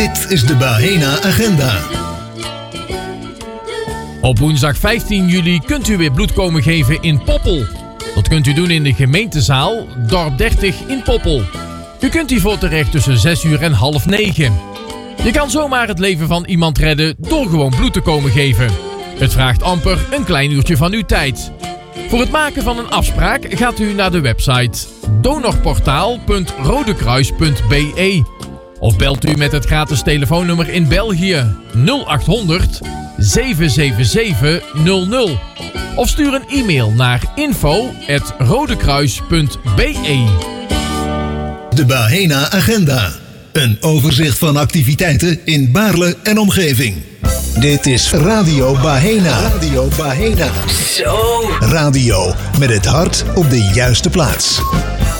Dit is de Bahena Agenda. Op woensdag 15 juli kunt u weer bloed komen geven in Poppel. Dat kunt u doen in de gemeentezaal, dorp 30 in Poppel. U kunt hiervoor terecht tussen 6 uur en half 9. Je kan zomaar het leven van iemand redden door gewoon bloed te komen geven. Het vraagt amper een klein uurtje van uw tijd. Voor het maken van een afspraak gaat u naar de website donorportaal.rodekruis.be of belt u met het gratis telefoonnummer in België 0800 777 00 of stuur een e-mail naar info@rodekruis.be. De Bahena Agenda. Een overzicht van activiteiten in Baarle en omgeving. Dit is Radio Bahena. Radio Bahena. Zo. Radio met het hart op de juiste plaats.